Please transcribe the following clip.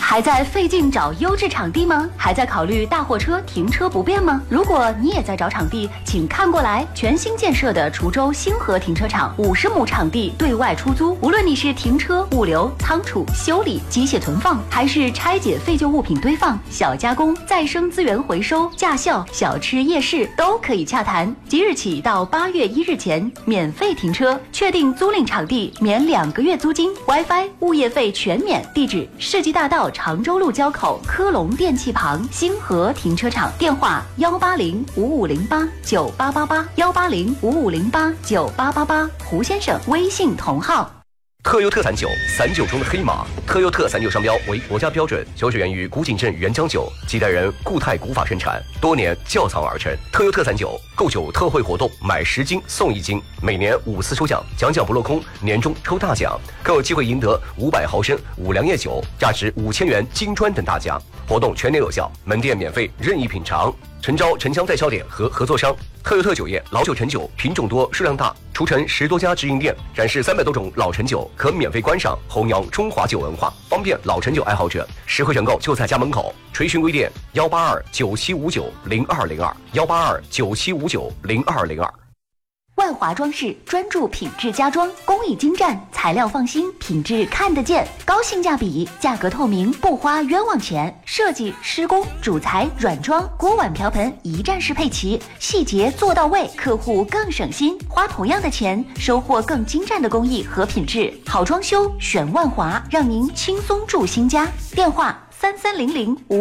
还在费劲找优质场地吗？还在考虑大货车停车不便吗？如果你也在找场地，请看过来！全新建设的滁州星河停车场，50亩场地对外出租。无论你是停车、物流、仓储、修理、机械存放，还是拆解废旧物品堆放、小加工、再生资源回收、驾校、小吃夜市，都可以洽谈。即日起到8月1日前，免费停车，确定租赁场地免2个月租金 ，WiFi、物业费全免。地址：世纪大道常州路交口科龙电器旁星河停车场，电话18055089888，18055089888，胡先生微信同号。 特优特散酒，散酒中的黑马。特优特散酒商标为国家标准，酒水源于古井镇原浆酒，几代人固态古法生产，多年窖藏而成。特优特散酒购酒特惠活动，买10斤送1斤，每年5次抽奖，奖不落空，年终抽大奖，更有机会赢得500毫升五粮液酒，价值5000元金砖等大奖。活动全年有效，门店免费任意品尝。诚招城乡代销点和合作商。特优特酒业老酒陈酒，品种多，数量大，除城10多家直营店，展示300多种老陈酒，可免费观赏，弘扬中华酒文化，方便老陈酒爱好者。实惠选购就在家门口。垂询微店18297590202，18297590202。 万华装饰专注品质家装，工艺精湛，材料放心，品质看得见，高性价比，价格透明，不花冤枉钱。设计、施工、主材、软装、锅碗瓢盆一站式配齐，细节做到位，客户更省心，花同样的钱，收获更精湛的工艺和品质。好装修选万华，让您轻松住新家。电话3300